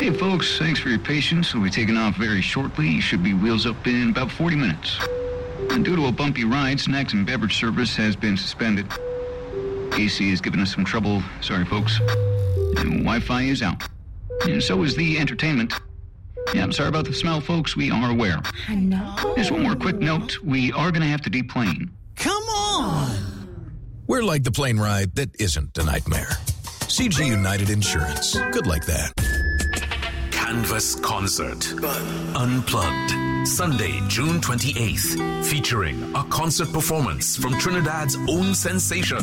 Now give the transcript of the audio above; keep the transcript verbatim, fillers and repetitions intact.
Hey, folks, thanks for your patience. We'll be taking off very shortly. You should be wheels up in about forty minutes. And due to a bumpy ride, snacks and beverage service has been suspended. A C is giving us some trouble. Sorry, folks. And Wi-Fi is out. And so is the entertainment. Yeah, I'm sorry about the smell, folks. We are aware. I know. Just one more quick note. We are going to have to deplane. Come on! We're like the plane ride that isn't a nightmare. C G United Insurance. Good like that. Canvas Concert. Unplugged. Sunday, June twenty-eighth. Featuring a concert performance from Trinidad's own sensation.